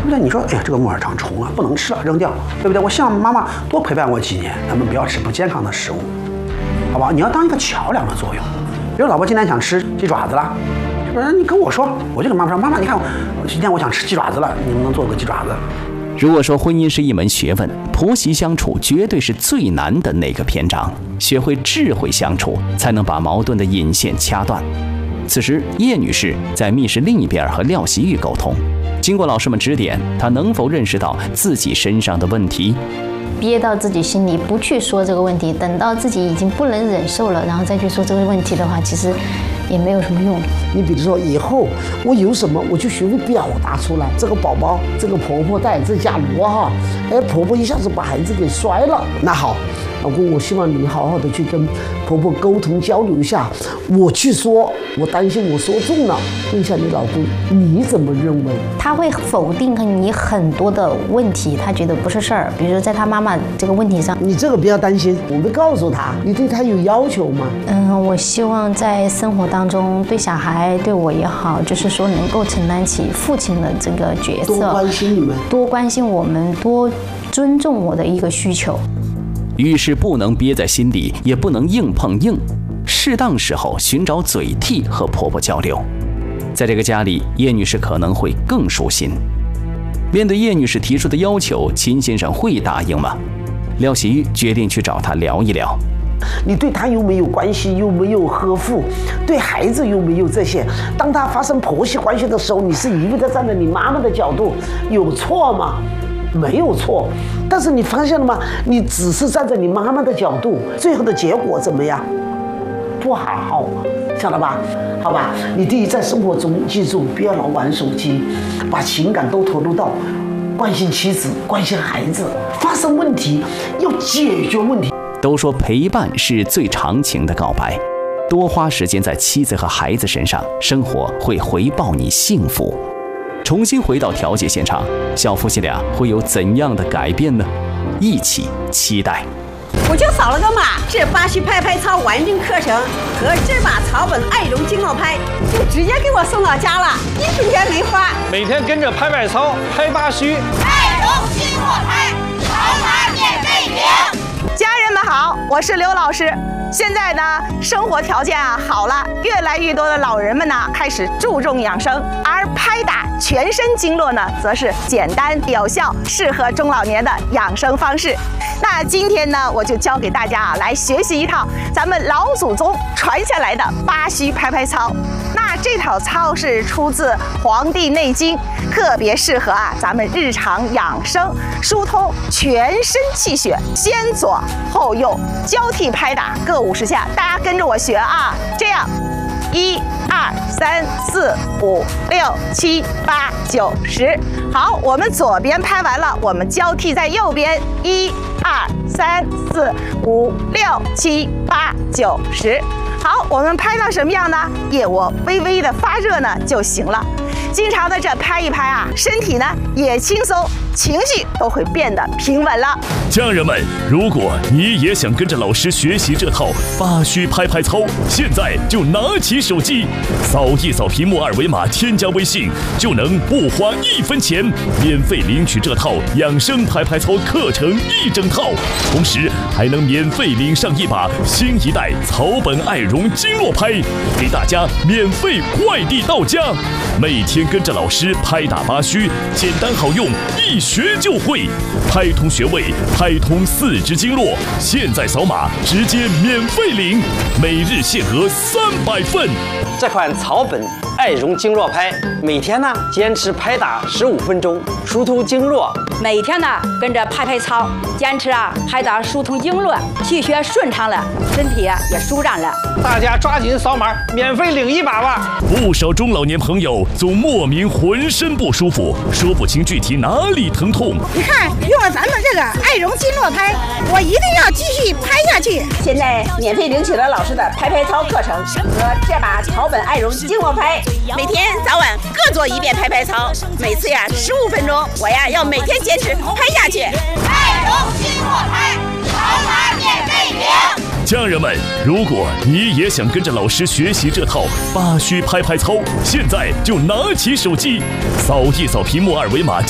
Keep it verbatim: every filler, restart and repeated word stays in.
对不对？你说，哎呀，这个木耳长虫啊，不能吃了，扔掉，对不对？我希望妈妈多陪伴我几年，咱们不要吃不健康的食物，好不好？你要当一个桥梁的作用。比如老婆今天想吃鸡爪子了，是不是？你跟我说，我就跟妈妈说，妈妈，你看，今天我想吃鸡爪子了，你能不能做个鸡爪子？ 如果说婚姻是一门学问，婆媳相处绝对是最难的那个篇章。学会智慧相处，才能把矛盾的引线掐断。此时，叶女士在密室另一边和廖习玉沟通。经过老师们指点，她能否认识到自己身上的问题？ 憋到自己心里不去说这个问题，等到自己已经不能忍受了，然后再去说这个问题的话，其实也没有什么用。 你比如说以后我有什么，我就学会表达出来。这个宝宝，这个婆婆带这家罗哈，哎，婆婆一下子把孩子给摔了。那好，老公，我希望你好好的去跟婆婆沟通交流一下。我去说，我担心我说中了。问一下你老公，你怎么认为？ 他会否定你很多的问题，他觉得不是事儿。比如说在他妈妈这个问题上， 你这个不要担心，我会告诉他。你对他有要求吗？ 嗯，我希望在生活当中，对小孩对我也好，就是说能够承担起父亲的这个角色， 多关心你们， 多关心我们，多尊重我的一个需求。 遇事不能憋在心里，也不能硬碰硬，适当时候寻找嘴替和婆婆交流。在这个家里，叶女士可能会更舒心。面对叶女士提出的要求，秦先生会答应吗？廖习玉决定去找她聊一聊。 你对他有没有关系，有没有呵护，对孩子有没有这些？当他发生婆媳关系的时候，你是一味的站在你妈妈的角度，有错吗？没有错。但是你发现了吗？你只是站在你妈妈的角度，最后的结果怎么样？不好，晓得吧？好吧，你第一在生活中记住，不要老玩手机，把情感都投入到关心妻子、关心孩子。发生问题要解决问题。 都说陪伴是最长情的告白，多花时间在妻子和孩子身上，生活会回报你幸福。重新回到调解现场，小夫妻俩会有怎样的改变呢？一起期待。 我就扫了个码，这巴西拍拍操完整课程和这把草本爱绒经络拍就直接给我送到家了，一分钱没花。 每天跟着拍拍操，拍八虚， 爱绒经络拍，草码免费领。 家人们好，我是刘老师。现在呢，生活条件啊好了，越来越多的老人们呢开始注重养生，而拍打全身经络呢，则是简单有效，适合中老年的养生方式。那今天呢，我就教给大家啊来学习一套咱们老祖宗传下来的巴虚拍拍操。那这套操是出自《黄帝内经》，特别适合啊咱们日常养生，疏通全身气血，先左后右交替拍打各五十下，大家跟着我学啊，这样，一、二、三、四、五、六、七、八、九、十。好，我们左边拍完了，我们交替在右边，一、二、三、四、五、六、七、八、九、十。好，我们拍到什么样呢？腋窝微微的发热呢就行了。经常的这拍一拍啊，身体呢也轻松，情绪都会变得平稳了。 家人们，如果你也想跟着老师学习这套巴虚拍拍操，现在就拿起手机，扫一扫屏幕二维码，添加微信，就能不花一分钱，免费领取这套养生拍拍操课程一整套，同时还能免费领上一把新一代草本爱绒经络拍，给大家免费快递到家。每天跟着老师拍打巴虚，简单好用，一学就会，拍通穴位，拍通四肢经络。现在扫码直接免费领，每日限额三百份。 这款草本爱绒经络拍，每天呢坚持拍打十五分钟，疏通经络。 每天呢跟着拍拍操，坚持啊拍打疏通经络，气血顺畅了，身体啊也舒展了。 大家抓紧扫码，免费领一把吧！ 不少中老年朋友总莫名浑身不舒服，说不清具体哪里疼痛。 你看，用了咱们这个爱绒经络拍，我一定要继续拍下去。 现在免费领取了老师的拍拍操课程和这把草本爱绒经络拍， 每天早晚各做一遍拍拍操，每次呀十五分钟，我呀要每天坚持拍下去。 爱绒经络拍，草码免费领。 家人们，如果你也想跟着老师学习这套巴虚拍拍操，现在就拿起手机，扫一扫屏幕二维码。